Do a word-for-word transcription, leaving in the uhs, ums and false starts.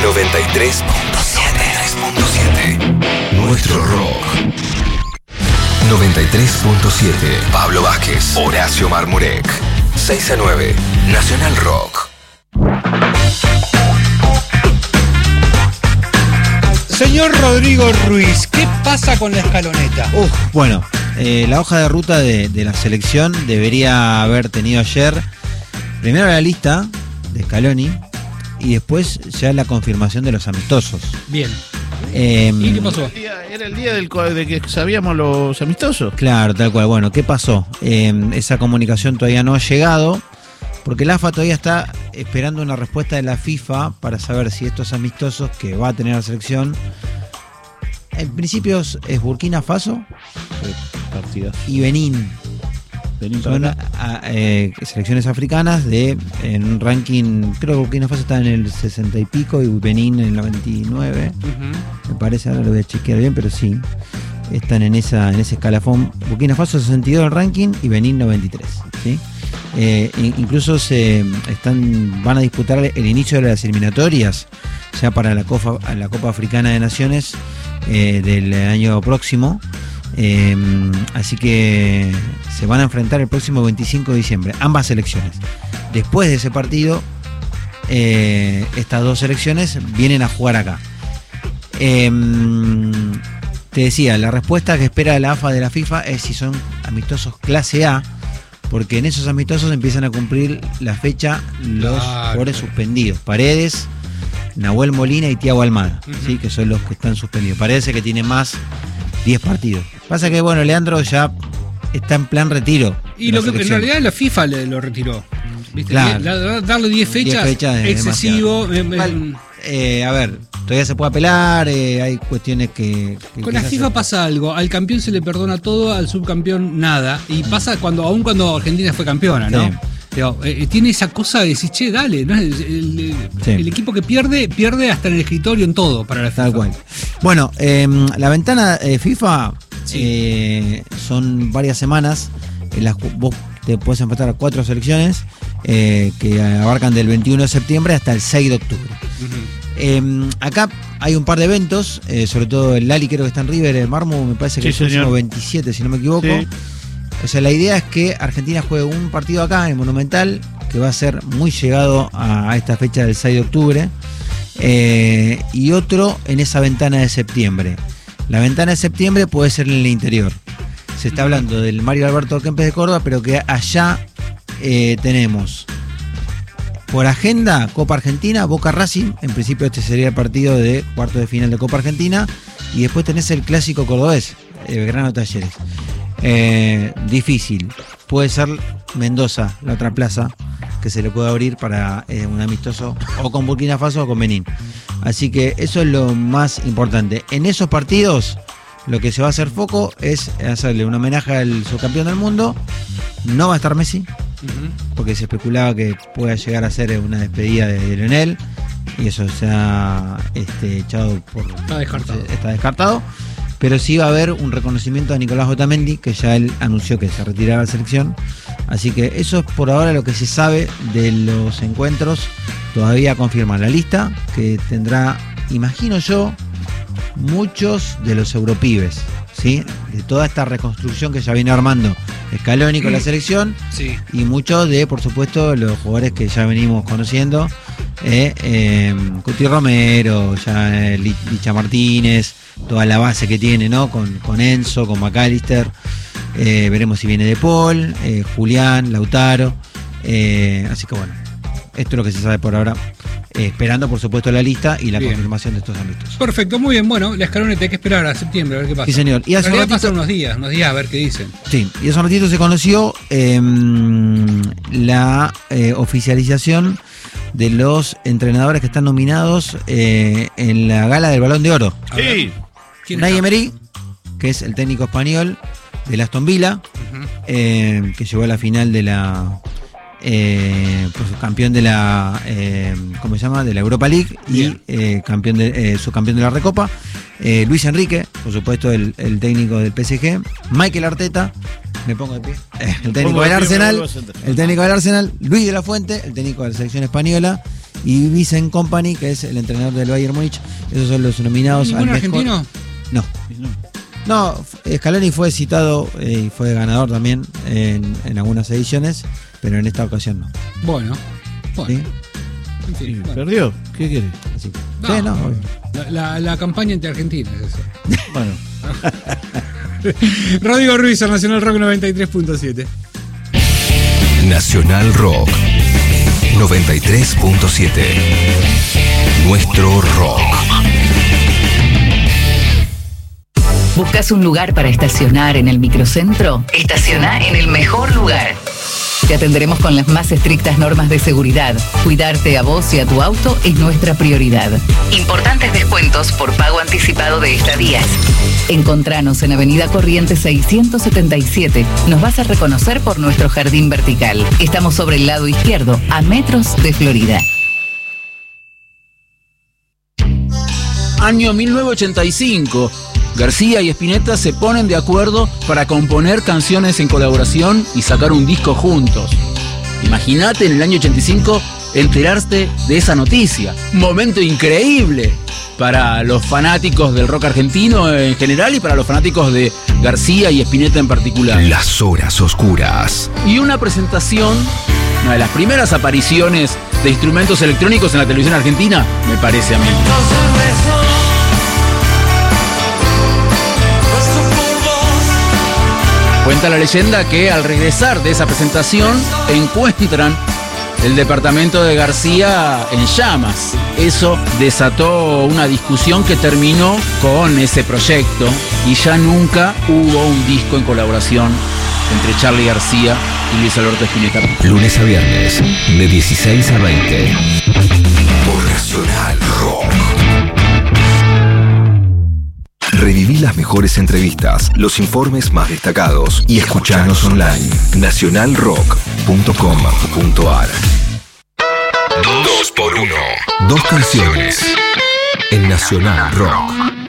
noventa y tres punto siete. Nuestro rock. noventa y tres punto siete. Pablo Vázquez, Horacio Marmurek. seis a nueve. Nacional Rock. Señor Rodrigo Ruiz, ¿qué pasa con la escaloneta? Uf, bueno, eh, la hoja de ruta de, de la selección debería haber tenido ayer primero la lista de Scaloni y después ya la confirmación de los amistosos. Bien. Eh, ¿Y qué pasó? Era el día del, de que sabíamos los amistosos. Claro, tal cual. Bueno, ¿qué pasó? Eh, esa comunicación todavía no ha llegado porque la A F A todavía está esperando una respuesta de la FIFA para saber si estos amistosos que va a tener la selección, en principio es Burkina Faso Partidas. y Benín. Benín Son a, a, eh, selecciones africanas de en un ranking, creo que Burkina Faso está en el sesenta y pico y Benín en el noventa y nueve. Uh-huh. Me parece, ahora lo voy a chequear bien, pero sí. Están en esa en ese escalafón. Burkina Faso sesenta y dos del ranking y Benín noventa y tres. ¿Sí? Eh, incluso se están van a disputar el inicio de las eliminatorias ya para la Copa, la Copa Africana de Naciones eh, del año próximo. Eh, así que se van a enfrentar el próximo veinticinco de diciembre, ambas selecciones. Después de ese partido, eh, estas dos selecciones vienen a jugar acá. Eh, te decía, la respuesta que espera la A F A de la FIFA es si son amistosos clase A, porque en esos amistosos empiezan a cumplir la fecha los Claro. jugadores suspendidos. Paredes, Nahuel Molina y Thiago Almada, Uh-huh. ¿sí? Que son los que están suspendidos. Parece que tiene más diez partidos. Pasa que, bueno, Leandro ya está en plan retiro. Y de lo la que en selección. realidad la FIFA le, lo retiró. ¿Viste? Claro. La- la- darle diez fechas, diez fechas es excesivo. demasiado. me- me- Igual, eh, a ver, todavía se puede apelar, eh, hay cuestiones que... que Con la quizás FIFA se- pasa algo, al campeón se le perdona todo, al subcampeón nada. Y pasa cuando, aún cuando Argentina fue campeona, ¿no? Sí. Digo, eh, tiene esa cosa de decir, che, dale, ¿no? el, el- Sí. el equipo que pierde, pierde hasta en el escritorio, en todo para la FIFA. Tal cual. Bueno, eh, la ventana eh, FIFA Sí. eh, son varias semanas en las cu- vos te puedes enfrentar a cuatro selecciones eh, que abarcan del veintiuno de septiembre hasta el seis de octubre. Ujú. Eh, acá hay un par de eventos, eh, sobre todo el Lali creo que está en River, el Marmo me parece que Sí, es el próximo señor. veintisiete si no me equivoco. Sí. O sea, la idea es que Argentina juegue un partido acá en Monumental, que va a ser muy llegado a, a esta fecha del seis de octubre, eh, y otro en esa ventana de septiembre. La ventana de septiembre puede ser en el interior. Se está hablando del Mario Alberto Kempes de Córdoba, pero que allá eh, tenemos por agenda Copa Argentina, Boca Racing. En principio este sería el partido de cuarto de final de Copa Argentina. Y después tenés el clásico cordobés, eh, Belgrano Talleres. Eh, difícil. Puede ser Mendoza, la otra plaza que se le puede abrir para eh, un amistoso o con Burkina Faso o con Benín. Así que eso es lo más importante. En esos partidos lo que se va a hacer foco es hacerle un homenaje al subcampeón del mundo. No va a estar Messi, Ujú. porque se especulaba que pueda llegar a ser una despedida de, de Lionel, y eso se ha este, echado por... Está descartado. Está descartado. Pero sí va a haber un reconocimiento a Nicolás Otamendi, que ya él anunció que se retiraba de la selección. Así que eso es por ahora lo que se sabe de los encuentros. Todavía confirman la lista, que tendrá, imagino yo, muchos de los europibes, ¿sí? De toda esta reconstrucción que ya viene armando Scaloni con la selección. Sí. Y muchos de, por supuesto, los jugadores que ya venimos conociendo. Eh, eh, Cuti Romero, ya eh, Licha Martínez, toda la base que tiene, ¿no? Con, con Enzo, con McAllister. Eh, veremos si viene De Paul, eh, Julián, Lautaro. Eh, así que bueno, esto es lo que se sabe por ahora. Eh, esperando, por supuesto, la lista y la Bien. confirmación de estos ámbitos. Perfecto, muy bien. Bueno, la escaloneta hay que esperar a septiembre a ver qué pasa. Sí, señor. Y Y hace un ratito- pasan unos días, unos días a ver qué dicen. Sí, y hace un ratito se conoció eh, la eh, oficialización de los entrenadores que están nominados eh, en la gala del Balón de Oro. A ver, Sí. ¿quién Unai está? Emery, que es el técnico español del Aston Villa, Ujú. eh, que llegó a la final de la eh, pues, campeón de la eh, ¿cómo se llama? De la Europa League y Bien. eh, campeón de, eh, subcampeón de la Recopa. Eh, Luis Enrique, por supuesto, el, el técnico del P S G. Mikel Arteta, me pongo de pie, eh, el técnico Pongo de del pie, Arsenal, me vuelvo a sentar. el técnico del Arsenal. Luis de la Fuente, el técnico de la selección española. y Vincent Kompany, que es el entrenador del Bayern Múnich. Esos son los nominados al ¿Ningún mejor. argentino? No. No, Scaloni fue citado eh, y fue ganador también en, en algunas ediciones, pero en esta ocasión no. Bueno, bueno. ¿Sí? En fin, Sí, bueno. ¿Perdió? ¿Qué quiere? Así que- No, sí, no, obvio. La, la- la campaña entre Argentina es eso. Bueno. Rodrigo Ruiz, Nacional Rock noventa y tres punto siete. Nacional Rock noventa y tres punto siete. Nuestro rock. ¿Buscas un lugar para estacionar en el microcentro? Estaciona en el mejor lugar. Te atenderemos con las más estrictas normas de seguridad. Cuidarte a vos y a tu auto es nuestra prioridad. Importantes descuentos por pago anticipado de estadías. Encontranos en Avenida Corrientes seiscientos setenta y siete. Nos vas a reconocer por nuestro jardín vertical. Estamos sobre el lado izquierdo, a metros de Florida. Año mil novecientos ochenta y cinco. García y Spinetta se ponen de acuerdo para componer canciones en colaboración y sacar un disco juntos. Imagínate en el año ochenta y cinco enterarte de esa noticia. Un momento increíble para los fanáticos del rock argentino en general y para los fanáticos de García y Spinetta en particular. Las horas oscuras. Y una presentación, una de las primeras apariciones de instrumentos electrónicos en la televisión argentina, me parece a mí. Cuenta la leyenda que al regresar de esa presentación encuentran el departamento de García en llamas. Eso desató una discusión que terminó con ese proyecto y ya nunca hubo un disco en colaboración entre Charly García y Luis Alberto Spinetta. Lunes a viernes, de dieciséis a veinte. Por Nacional Rock. Reviví las mejores entrevistas, los informes más destacados y escuchanos online. nacional rock punto com punto ar. Dos por uno. Dos canciones en Nacional Rock.